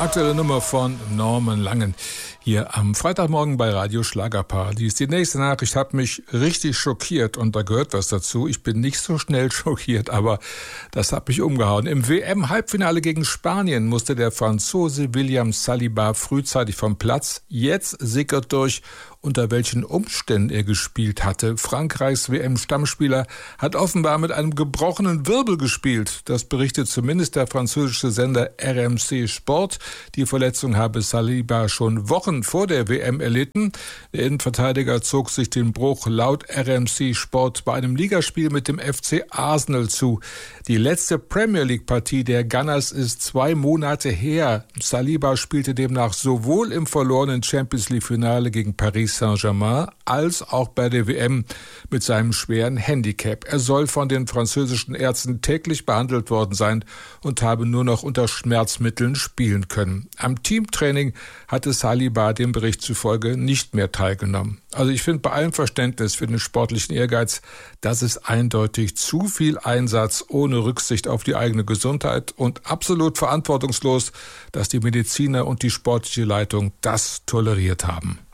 Aktuelle Nummer von Norman Langen hier am Freitagmorgen bei Radio Schlagerparadies. Die nächste Nachricht hat mich richtig schockiert und da gehört was dazu. Ich bin nicht so schnell schockiert, aber das hat mich umgehauen. Im WM-Halbfinale gegen Spanien musste der Franzose William Saliba frühzeitig vom Platz. Jetzt sickert durch, unter welchen Umständen er gespielt hatte. Frankreichs WM-Stammspieler hat offenbar mit einem gebrochenen Wirbel gespielt. Das berichtet zumindest der französische Sender RMC Sport. Die Verletzung habe Saliba schon Wochen vor der WM erlitten. Der Innenverteidiger zog sich den Bruch laut RMC Sport bei einem Ligaspiel mit dem FC Arsenal zu. Die letzte Premier League-Partie der Gunners ist 2 Monate her. Saliba spielte demnach sowohl im verlorenen Champions League-Finale gegen Paris Saint-Germain als auch bei der WM mit seinem schweren Handicap. Er soll von den französischen Ärzten täglich behandelt worden sein und habe nur noch unter Schmerzmitteln spielen können. Am Teamtraining hatte Saliba dem Bericht zufolge nicht mehr teilgenommen. Also ich finde bei allem Verständnis für den sportlichen Ehrgeiz, das ist eindeutig zu viel Einsatz ohne Rücksicht auf die eigene Gesundheit und absolut verantwortungslos, dass die Mediziner und die sportliche Leitung das toleriert haben.